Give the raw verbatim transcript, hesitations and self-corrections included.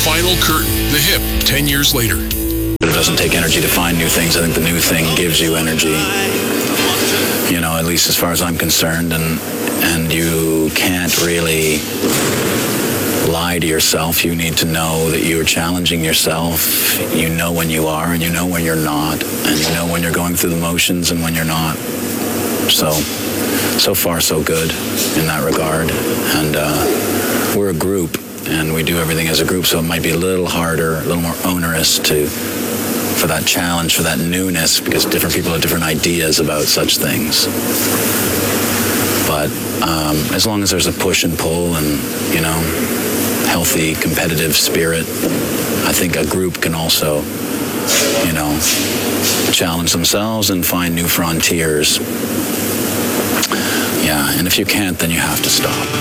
final curtain, the hip, ten years later. It doesn't take energy to find new things. I think the new thing gives you energy, you know, at least as far as I'm concerned. And, and you can't really lie to yourself. You need to know that you're challenging yourself. You know when you are, and you know when you're not, and you know when you're going through the motions and when you're not. So, so far so good in that regard. And uh, we're a group, and we do everything as a group, so it might be a little harder, a little more onerous to for that challenge, for that newness, because different people have different ideas about such things. But um, as long as there's a push and pull and, you know, healthy competitive spirit, I think a group can also, you know, challenge themselves and find new frontiers. Yeah, and if you can't, then you have to stop.